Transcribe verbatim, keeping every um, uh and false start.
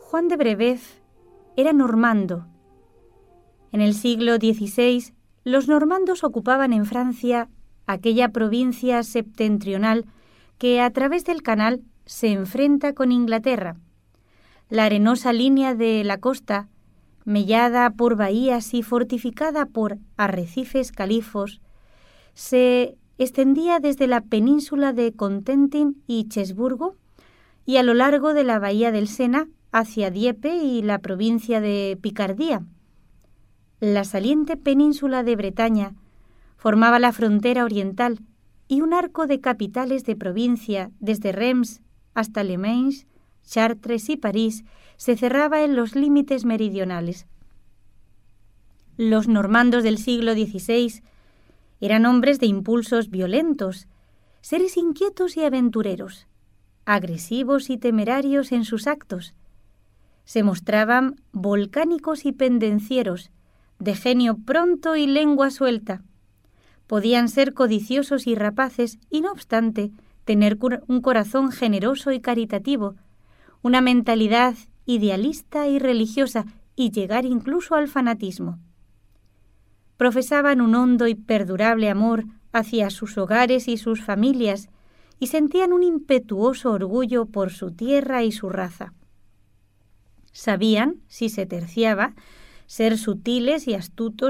Juan de Brébeuf era normando. En el siglo dieciséis, los normandos ocupaban en Francia aquella provincia septentrional que a través del canal se enfrenta con Inglaterra. La arenosa línea de la costa, mellada por bahías y fortificada por arrecifes califos, se extendía desde la península de Cotentin y Cherburgo y a lo largo de la bahía del Sena hacia Dieppe y la provincia de Picardía. La saliente península de Bretaña formaba la frontera oriental y un arco de capitales de provincia desde Reims hasta Le Mans, Chartres y París se cerraba en los límites meridionales. Los normandos del siglo dieciséis eran hombres de impulsos violentos, seres inquietos y aventureros, agresivos y temerarios en sus actos. Se mostraban volcánicos y pendencieros, de genio pronto y lengua suelta. Podían ser codiciosos y rapaces y, no obstante, tener un corazón generoso y caritativo, una mentalidad idealista y religiosa y llegar incluso al fanatismo. Profesaban un hondo y perdurable amor hacia sus hogares y sus familias y sentían un impetuoso orgullo por su tierra y su raza. Sabían, si se terciaba, ser sutiles y astutos